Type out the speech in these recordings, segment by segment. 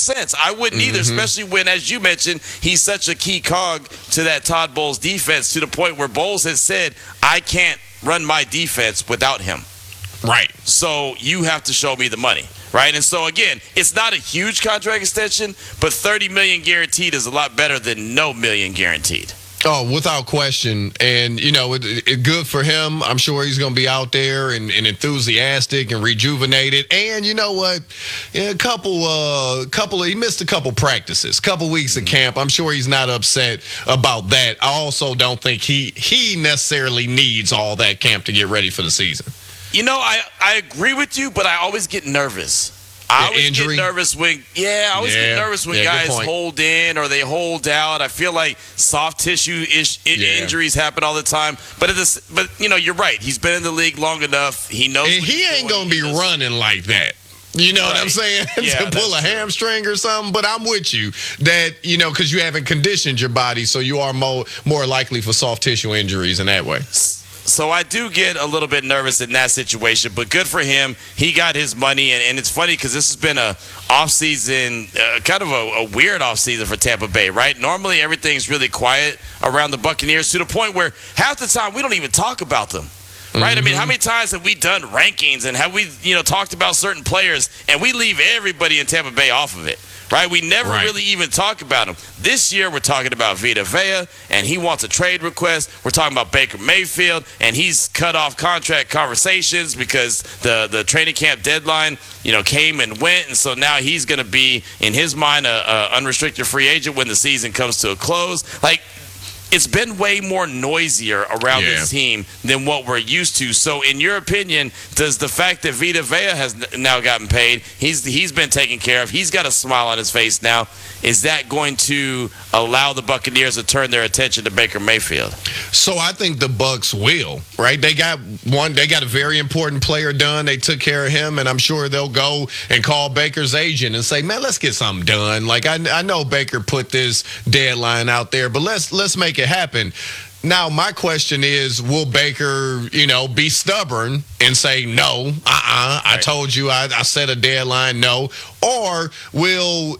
sense. I wouldn't either, especially when, as you mentioned, he's such a key cog to that Todd Bowles defense to the point where Bowles has said, I can't run my defense without him. Right. So you have to show me the money. Right, and so again, it's not a huge contract extension, but $30 million guaranteed is a lot better than no million guaranteed. Oh, without question. And, it good for him. I'm sure he's going to be out there and enthusiastic and rejuvenated. And you know what? He missed a couple practices, couple weeks of camp. I'm sure he's not upset about that. I also don't think he necessarily needs all that camp to get ready for the season. I agree with you, but I always get nervous. I always get nervous when guys hold in or they hold out. I feel like soft tissue injuries happen all the time. But you're right. He's been in the league long enough. He knows. And he ain't gonna be running like that. You know what I'm saying? Yeah, to pull a hamstring or something. But I'm with you that, because you haven't conditioned your body, so you are more likely for soft tissue injuries in that way. So I do get a little bit nervous in that situation, but good for him. He got his money, and it's funny because this has been a offseason, kind of a weird offseason for Tampa Bay, right? Normally everything's really quiet around the Buccaneers to the point where half the time we don't even talk about them. Right? I mean, how many times have we done rankings and have we, talked about certain players and we leave everybody in Tampa Bay off of it? Right? We never really even talk about him. This year, we're talking about Vita Vea, and he wants a trade request. We're talking about Baker Mayfield, and he's cut off contract conversations because the training camp deadline, came and went, and so now he's going to be, in his mind, a unrestricted free agent when the season comes to a close. It's been way more noisier around this team than what we're used to. So, in your opinion, does the fact that Vita Vea has now gotten paid, he's been taken care of, he's got a smile on his face now, is that going to allow the Buccaneers to turn their attention to Baker Mayfield? So I think the Bucs will, right? They got a very important player done. They took care of him, and I'm sure they'll go and call Baker's agent and say, man, let's get something done. I know Baker put this deadline out there, but let's make it happen. Now, my question is, will Baker, be stubborn and say, no, I told you I set a deadline, no? Or will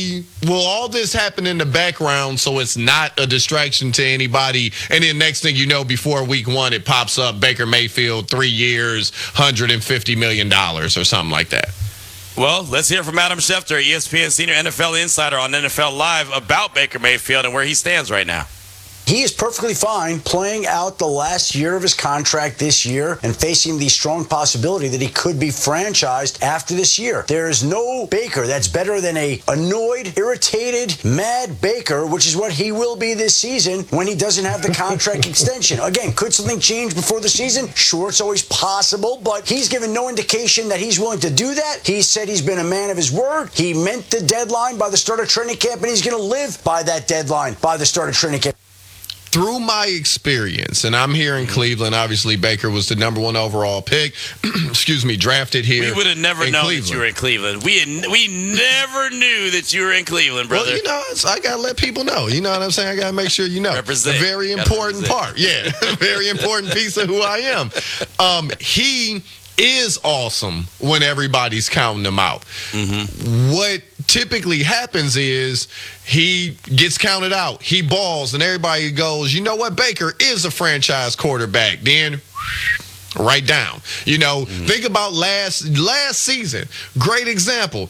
all this happen in the background so it's not a distraction to anybody? And then next thing you know, before week one, it pops up, Baker Mayfield, 3 years, $150 million or something like that. Well, let's hear from Adam Schefter, ESPN Senior NFL Insider on NFL Live, about Baker Mayfield and where he stands right now. He is perfectly fine playing out the last year of his contract this year and facing the strong possibility that he could be franchised after this year. There is no Baker that's better than a annoyed, irritated, mad Baker, which is what he will be this season when he doesn't have the contract extension. Again, could something change before the season? Sure, it's always possible, but he's given no indication that he's willing to do that. He said he's been a man of his word. He meant the deadline by the start of training camp, and he's going to live by that deadline by the start of training camp. Through my experience, and I'm here in Cleveland, obviously Baker was the number 1 overall pick, drafted here. We would have never known that you were in Cleveland. We never knew that you were in Cleveland, brother. Well, I got to let people know. You know what I'm saying? I got to make sure you know. Represent. A very important part. Yeah, a very important piece of who I am. He is awesome when everybody's counting him out. What typically happens is he gets counted out, he balls, and everybody goes, you know what, Baker is a franchise quarterback. Then right down. Think about last season. Great example.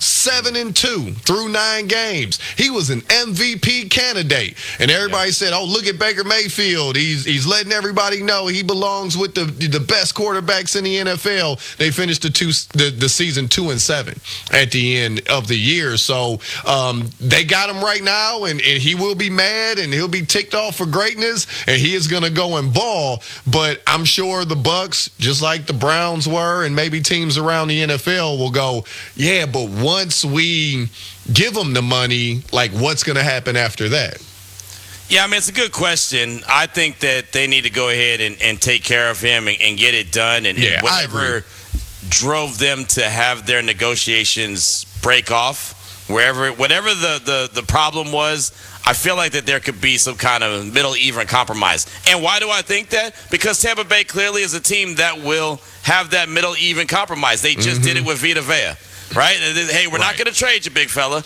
7-2 through 9 games. He was an MVP candidate. And everybody said, oh, look at Baker Mayfield. He's letting everybody know he belongs with the best quarterbacks in the NFL. They finished the season 2-7 at the end of the year. So they got him right now, and he will be mad, and he'll be ticked off for greatness, and he is going to go and ball. But I'm sure the Bucs, just like the Browns were, and maybe teams around the NFL will go, yeah, but once we give them the money, what's going to happen after that? Yeah, I mean, it's a good question. I think that they need to go ahead and take care of him and get it done. And whatever drove them to have their negotiations break off, whatever the problem was, I feel like that there could be some kind of middle even compromise. And why do I think that? Because Tampa Bay clearly is a team that will have that middle even compromise. They just did it with Vita Vea. Right? Hey, we're not going to trade you, big fella.